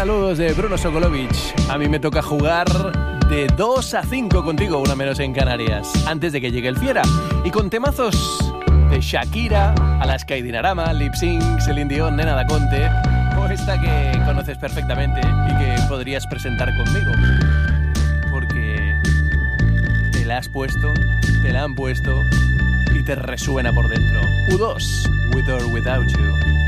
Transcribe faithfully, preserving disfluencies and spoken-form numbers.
Saludos de Bruno Sokolovic. A mí me toca jugar de dos a cinco contigo, una menos en Canarias, antes de que llegue el Fiera. Y con temazos de Shakira, Alaska y Dinarama, Lip Sync, Celine Dion, Nena Da Conte, o esta que conoces perfectamente y que podrías presentar conmigo. Porque te la has puesto, te la han puesto y te resuena por dentro. U dos, With or Without You.